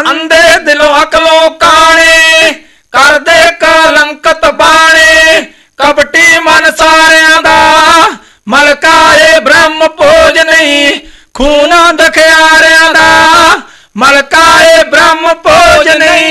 अंधे दिलों अकलों काने कर दे कलंकत बाणे कपटी मन सारियां दा मलकाए ब्रह्म भोज नहीं खून दखियारियां दा मलकाए ब्रह्म भोज नहीं।